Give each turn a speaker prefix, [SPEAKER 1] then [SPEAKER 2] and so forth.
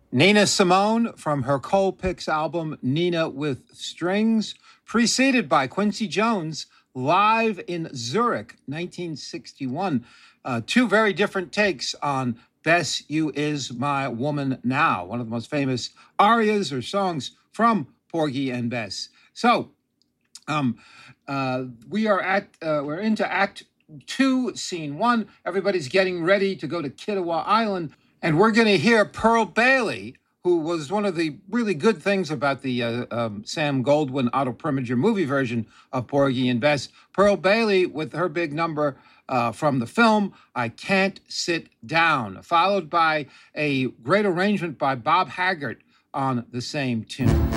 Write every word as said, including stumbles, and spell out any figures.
[SPEAKER 1] Nina Simone from her Colpix album Nina with Strings, preceded by Quincy Jones live in Zurich, nineteen sixty-one. Uh, two very different takes on Bess, You Is My Woman Now, one of the most famous arias or songs from Porgy and Bess. So um, uh, we are at, uh, we're into Act Two, Scene One. Everybody's getting ready to go to Kittiwah Island. And we're going to hear Pearl Bailey, who was one of the really good things about the uh, um, Sam Goldwyn, Otto Preminger movie version of Porgy and Bess. Pearl Bailey with her big number uh, from the film, I Can't Sit Down, followed by a great arrangement by Bob Haggart on the same tune.